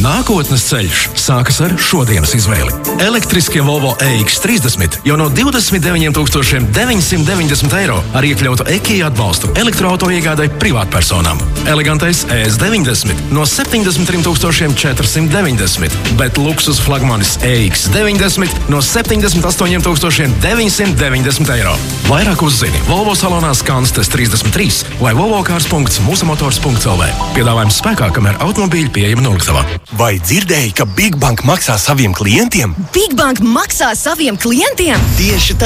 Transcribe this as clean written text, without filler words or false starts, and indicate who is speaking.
Speaker 1: Nākotnes ceļš sākas ar šodienas izvēli. Elektriskie Volvo EX30 jau no 29 990 eiro ar iekļautu EKI atbalstu elektroauto iegādai privātpersonām. Elegantais ES90 no 73 490, bet luksus flagmanis EX90 no 78 990 eiro. Vairāk uzzini Volvo salonā Skanstes 33 vai volvocars.musamotors.lv. Piedāvājums spēkā, kamēr automobīļi pieejami noliktavā.
Speaker 2: Vai dzirdēji, ka Big Bank maksā saviem klientiem?
Speaker 3: Big Bank maksā saviem klientiem?
Speaker 2: Tieši tā!